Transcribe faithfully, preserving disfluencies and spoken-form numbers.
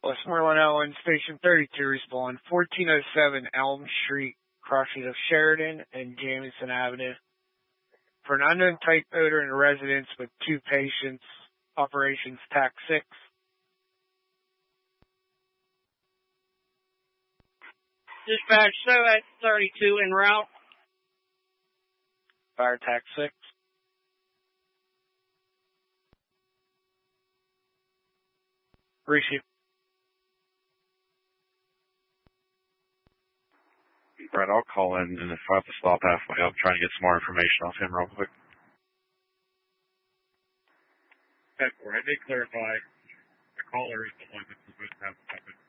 Westmoreland Ellen, Station thirty-two, respond. fourteen oh seven Elm Street, crossing of Sheridan and Jamison Avenue. For an unknown type odor in a residence with two patients, operations T A C six. Dispatch, show at thirty-two en route. Fire T A C six. Receive. Right, I'll call in, and if I have to stop halfway, I'll try to get some more information off him real quick. ten four, I did clarify the caller is the one that's supposed to have the